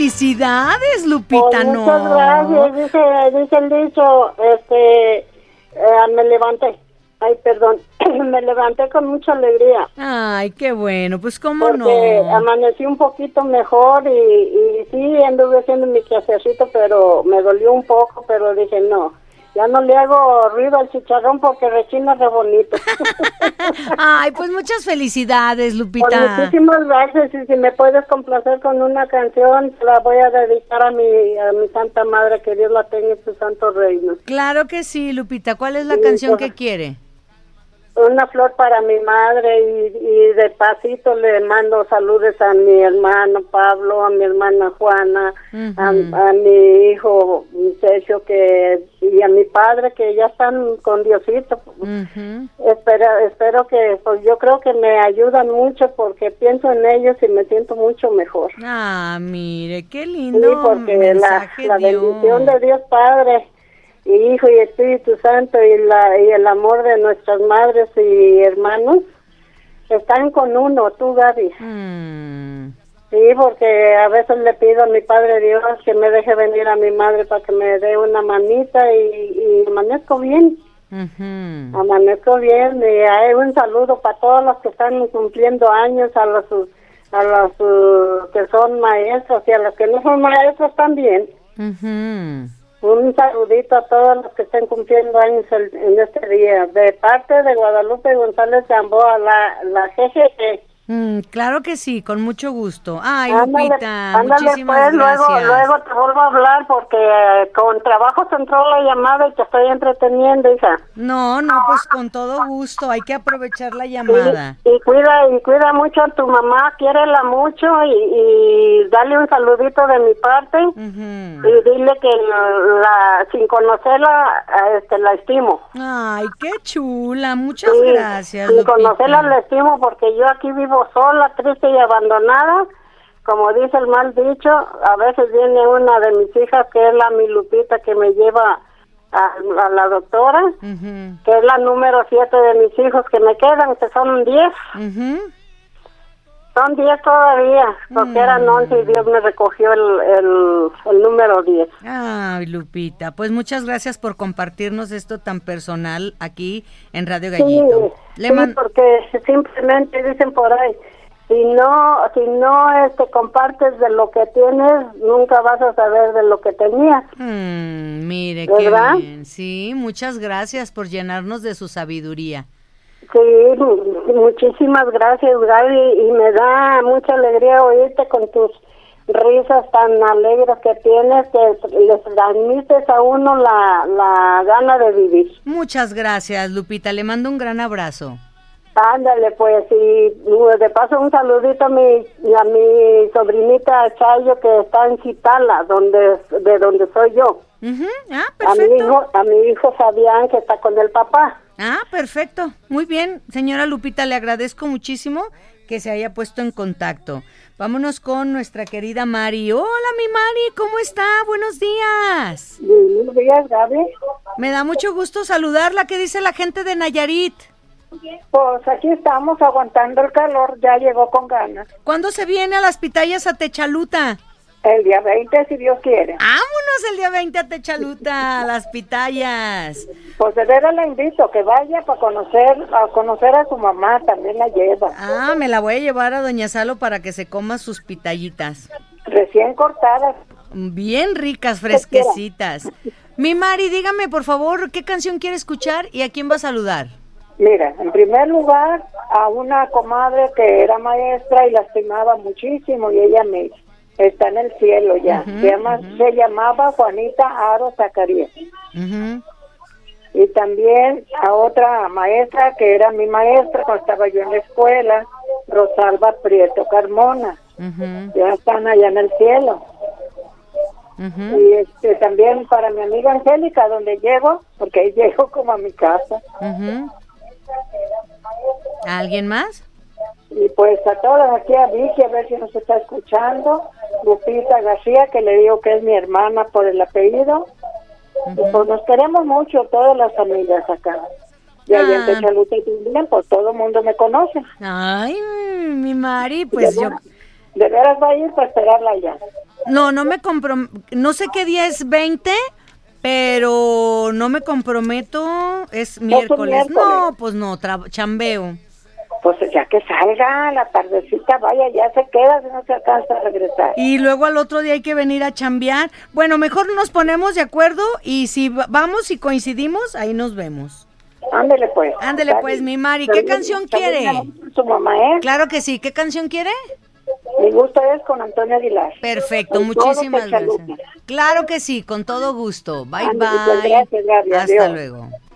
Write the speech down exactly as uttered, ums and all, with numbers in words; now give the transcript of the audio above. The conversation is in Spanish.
felicidades, Lupita, pues, no. Muchas gracias, dice, dice el dicho, este, eh, me levanté, ay, perdón, me levanté con mucha alegría. Ay, qué bueno, pues cómo porque no. Porque amanecí un poquito mejor y, y sí, anduve haciendo mi quehacercito, pero me dolió un poco, pero dije, no, ya no le hago ruido al chicharrón porque rechina re bonito. Ay, pues muchas felicidades, Lupita. Pues muchísimas gracias, y si me puedes complacer con una canción, la voy a dedicar a mi, a mi Santa Madre, que Dios la tenga en su santo reino. Claro que sí, Lupita, ¿cuál es la Sí, canción pues, que quiere? Una flor para mi madre y, y de pasito le mando saludos a mi hermano Pablo, a mi hermana Juana, uh-huh. a, a mi hijo Sergio que y a mi padre que ya están con Diosito. Uh-huh. Espero, espero que, pues yo creo que me ayudan mucho porque pienso en ellos y me siento mucho mejor. Ah, mire, qué lindo. Sí, porque la, la bendición de Dios Padre y Hijo y Espíritu Santo y la y el amor de nuestras madres y hermanos están con uno, tú, Gaby. Mm. Sí, porque a veces le pido a mi Padre Dios que me deje venir a mi madre para que me dé una manita y, y amanezco bien. Uh-huh. Amanezco bien y hay un saludo para todos los que están cumpliendo años, a los a los uh, que son maestros y a los que no son maestros también. Uh-huh. Un saludito a todos los que estén cumpliendo años el, en este día. De parte de Guadalupe González Gamboa, la, la G G T. Mm, claro que sí, con mucho gusto. Ay, ándale, Lupita, ándale, muchísimas pues, gracias. Luego, luego te vuelvo a hablar porque eh, con trabajo se entró la llamada y te estoy entreteniendo, hija. No, no, pues con todo gusto, hay que aprovechar la llamada. Y, y cuida y cuida mucho a tu mamá, quiérela mucho y, y dale un saludito de mi parte. Uh-huh. Y dile que la, sin conocerla, este, la estimo. Ay, qué chula, muchas sí, gracias, sin Lupita. conocerla la estimo porque yo aquí vivo sola, triste y abandonada, como dice el mal dicho. A veces viene una de mis hijas, que es la mi Lupita, que me lleva a, a la doctora, uh-huh. que es la número siete de mis hijos que me quedan, que son diez. Uh-huh. Son diez todavía, porque uh-huh. eran once y Dios me recogió el, el, el número diez. Ay, Lupita, pues muchas gracias por compartirnos esto tan personal aquí en Radio Gallito. Sí, sí man- porque simplemente dicen por ahí, si no, si no este, compartes de lo que tienes, nunca vas a saber de lo que tenías. Mm, mire, ¿verdad? Qué bien. Sí, muchas gracias por llenarnos de su sabiduría. Sí, muchísimas gracias, Gaby, y me da mucha alegría oírte con tus risas tan alegres que tienes, que les transmites a uno la, la gana de vivir. Muchas gracias, Lupita, le mando un gran abrazo. Ándale, pues, y de paso un saludito a mi, a mi sobrinita Chayo, que está en Chitala, donde, de donde soy yo. Uh-huh. Ah, perfecto. A mi hijo, a mi hijo Fabián, que está con el papá. Ah, perfecto. Muy bien, señora Lupita, le agradezco muchísimo que se haya puesto en contacto. Vámonos con nuestra querida Mari. Hola, mi Mari, ¿cómo está? Buenos días. Buenos días, Gaby. Me da mucho gusto saludarla. ¿Qué dice la gente de Nayarit? Pues aquí estamos aguantando el calor, ya llegó con ganas. ¿Cuándo se viene a las pitayas a Techaluta? El día veinte, si Dios quiere. ¡Vámonos el día veinte a Techaluta, a las pitayas! Pues de veras la invito, que vaya para conocer, a conocer a su mamá, también la lleva. Ah, me la voy a llevar a Doña Salo para que se coma sus pitayitas. Recién cortadas. Bien ricas, fresquecitas. Mi Mari, dígame, por favor, ¿qué canción quiere escuchar y a quién va a saludar? Mira, en primer lugar, a una comadre que era maestra y la estimaba muchísimo y ella me está en el cielo ya. Uh-huh, se, llama, uh-huh. se llamaba Juanita Aro Zacarías. Uh-huh. Y también a otra maestra que era mi maestra cuando estaba yo en la escuela, Rosalba Prieto Carmona. Uh-huh. Ya están allá en el cielo. Uh-huh. Y este también para mi amiga Angélica, donde llego, porque ahí llego como a mi casa. Uh-huh. ¿Alguien más? Y pues a todas, aquí a Vicky, a ver si nos está escuchando, Lupita García, que le digo que es mi hermana por el apellido. Uh-huh. Y pues nos queremos mucho, todas las familias acá. Y allá en Techaluta también, pues todo el mundo me conoce. Ay, mi Mari, pues yo ¿De veras va a ir para esperarla allá? No, no me comprometo, no sé qué día es veinte, pero no me comprometo, es miércoles. miércoles. No, pues no, tra- chambeo. Pues ya que salga a la tardecita, vaya, ya se queda si no se alcanza a regresar. Y luego al otro día hay que venir a chambear. Bueno, mejor nos ponemos de acuerdo y si va- vamos y coincidimos, ahí nos vemos. Ándele pues. Ándele Está pues, bien. mi Mari, ¿qué Saludos- canción saludos quiere? a su mamá, ¿eh? Claro que sí, ¿qué canción quiere? Mi gusto es con Antonio Aguilar. Perfecto, Con todo muchísimas Pechaluca. gracias. Claro que sí, con todo gusto. Bye, Ándele, pues, bye. gracias, Gaby, Hasta adiós. luego.